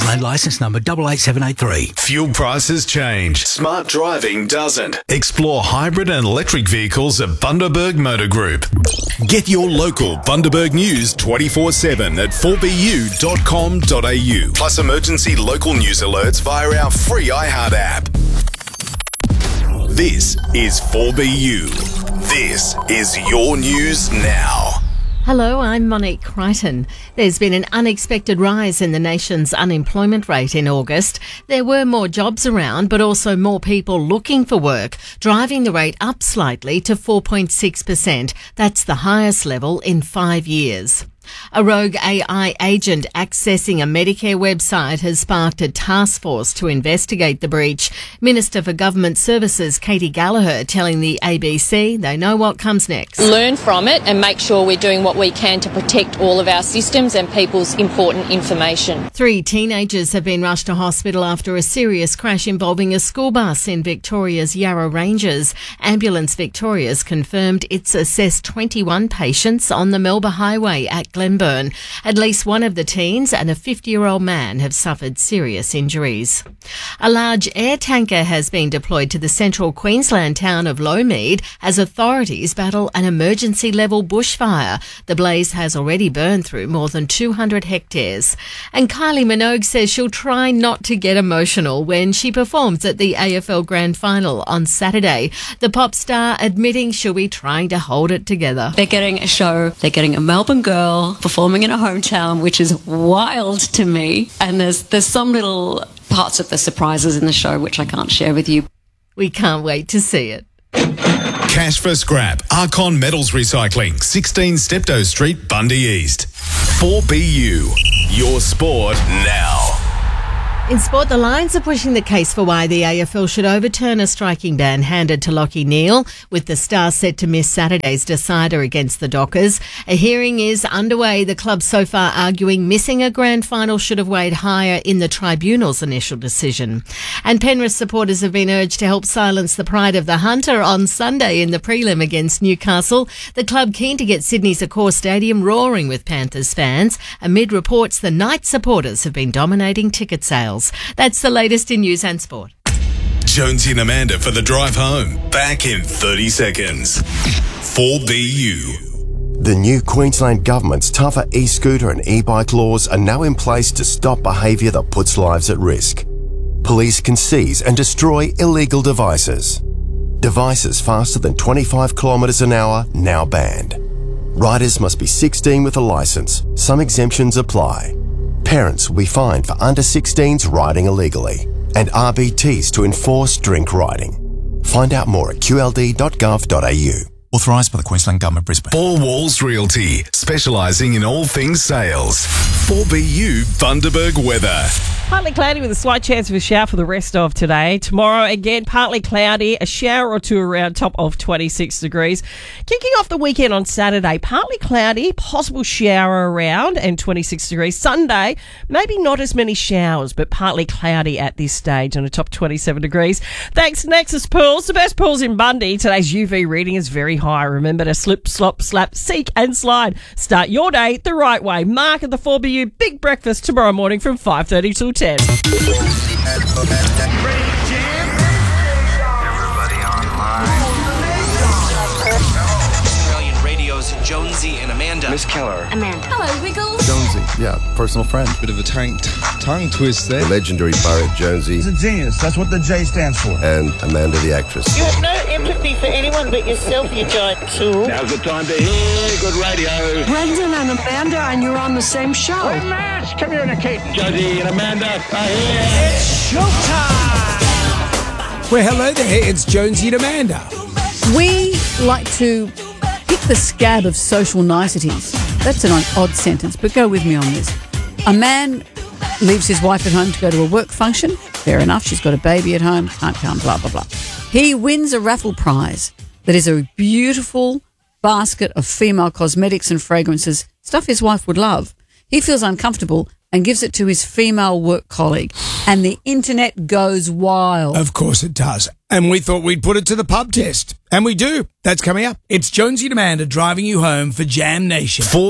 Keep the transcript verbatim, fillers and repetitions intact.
Queensland licence number double eight seven eight three. Fuel prices change. Smart driving doesn't. Explore hybrid and electric vehicles at Bundaberg Motor Group. Get your local Bundaberg news twenty-four seven at four b u dot com dot a u. Plus emergency local news alerts via our free iHeart app. This is four B U. This is your news now. Hello, I'm Monique Crichton. There's been an unexpected rise in the nation's unemployment rate in August. There were more jobs around, but also more people looking for work, driving the rate up slightly to four point six percent. That's the highest level in five years. A rogue A I agent accessing a Medicare website has sparked a task force to investigate the breach. Minister for Government Services Katie Gallagher telling the A B C they know what comes next. Learn from it and make sure we're doing what we can to protect all of our systems and people's important information. Three teenagers have been rushed to hospital after a serious crash involving a school bus in Victoria's Yarra Ranges. Ambulance Victoria's confirmed it's assessed twenty-one patients on the Melba Highway at Glenburn. At least one of the teens and a fifty-year-old man have suffered serious injuries. A large air tanker has been deployed to the central Queensland town of Lowmead as authorities battle an emergency-level bushfire. The blaze has already burned through more than two hundred hectares. And Kylie Minogue says she'll try not to get emotional when she performs at the A F L Grand Final on Saturday. The pop star admitting she'll be trying to hold it together. They're getting a show, they're getting a Melbourne girl performing in a hometown, which is wild to me. And there's there's some little parts of the surprises in the show which I can't share with you. We can't wait to see it. Cash for scrap. Archon Metals Recycling, sixteen Steptoe Street, Bundy East. four B U. Your sport now. In sport, the Lions are pushing the case for why the A F L should overturn a striking ban handed to Lachie Neale, with the Stars set to miss Saturday's decider against the Dockers. A hearing is underway, the club so far arguing missing a grand final should have weighed higher in the tribunal's initial decision. And Penrith supporters have been urged to help silence the pride of the Hunter on Sunday in the prelim against Newcastle. The club keen to get Sydney's Accor Stadium roaring with Panthers fans, amid reports the Knights supporters have been dominating ticket sales. That's the latest in news and sport. Jonesy and Amanda for the drive home. Back in thirty seconds. four B U. The new Queensland Government's tougher e-scooter and e-bike laws are now in place to stop behaviour that puts lives at risk. Police can seize and destroy illegal devices. Devices faster than twenty-five kilometres an hour now banned. Riders must be sixteen with a licence. Some exemptions apply. Parents will be fined for under sixteens riding illegally, and R B Ts to enforce drink riding. Find out more at q l d dot gov dot a u. Authorised by the Queensland Government, Brisbane. Four Walls Realty, specialising in all things sales. four B U Bundaberg weather. Partly cloudy with a slight chance of a shower for the rest of today. Tomorrow, again, partly cloudy, a shower or two around, top of twenty-six degrees. Kicking off the weekend on Saturday, partly cloudy, possible shower around and twenty-six degrees. Sunday, maybe not as many showers, but partly cloudy at this stage on a top twenty-seven degrees. Thanks, Nexus Pools, the best pools in Bundy. Today's U V reading is very high. Remember to slip, slop, slap, seek and slide. Start your day the right way. Mark at the four B U Big Breakfast tomorrow morning from five thirty till ten. Everybody online. Australian Radio's Jonesy and Amanda. Miss Keller. Amanda. Hello, Wiggles. Jonesy, yeah, personal friend. Bit of a tongue, t- tongue twist there. The legendary Barrett Jonesy. He's a genius. That's what the J stands for. And Amanda the actress. You have no empathy for anyone but yourself, you giant tool. Now's the time to hear good radio. Brendan and Amanda, and you're on the same show. We're mass communicating. Jonesy and Amanda are here. It's showtime. Well, hello there. It's Jonesy and Amanda. We like to pick the scab of social niceties. That's an odd sentence, but go with me on this. A man leaves his wife at home to go to a work function. Fair enough, she's got a baby at home, can't come, blah, blah, blah. He wins a raffle prize that is a beautiful basket of female cosmetics and fragrances, stuff his wife would love. He feels uncomfortable and gives it to his female work colleague, and the internet goes wild. Of course it does. And we thought we'd put it to the pub test. And we do. That's coming up. It's Jonesy and Amanda driving you home for Jam Nation.